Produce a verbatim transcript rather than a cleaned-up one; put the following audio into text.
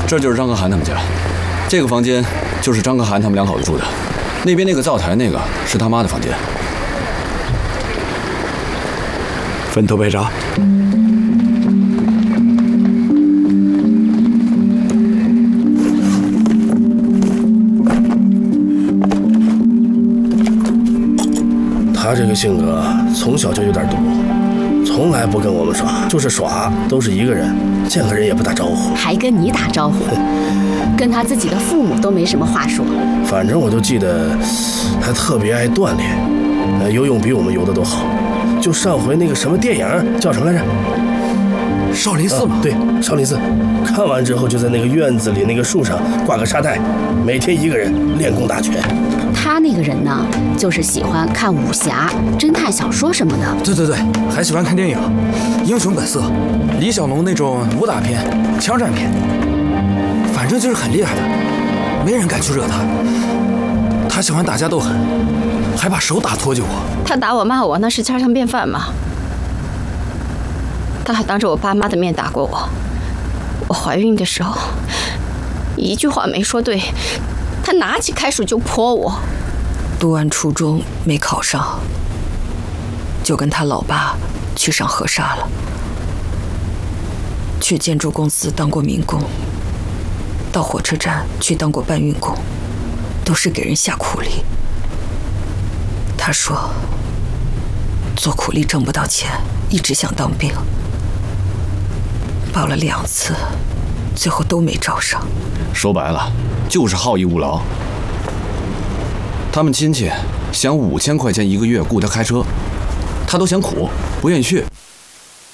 这就是张可涵他们家，这个房间就是张可涵他们两口子住的，那边那个灶台那个是他妈的房间。 分头杯茶。 他这个性格从小就有点毒，从来不跟我们耍，就是耍都是一个人，见个人也不打招呼， 还跟你打招呼，跟他自己的父母都没什么话说。 反正我就记得他特别爱锻炼，呃，游泳比我们游的都好。就上回那个什么电影叫什么来着？ 少林寺吗？ 啊？对，少林寺。看完之后就在那个院子里那个树上挂个沙袋，每天一个人练功打拳。 他那个人呢，就是喜欢看武侠、侦探小说什么的。 对对对，还喜欢看电影，《英雄本色》、李小龙那种武打片、枪战片，反正就是很厉害的，没人敢去惹他。他喜欢打架斗狠，还把手打脱臼过。 他打我骂我，那是家常便饭嘛。他还当着我爸妈的面打过我。我怀孕的时候，一句话没说对，他拿起开水就泼我。 读完初中没考上，就跟他老爸去上河沙了。去建筑公司当过民工，到火车站去当过搬运工，都是给人下苦力。他说做苦力挣不到钱，一直想当兵，报了两次，最后都没招上。 说白了，就是好逸恶劳。他们亲戚想五千块钱一个月雇他开车，他都嫌苦，不愿意去。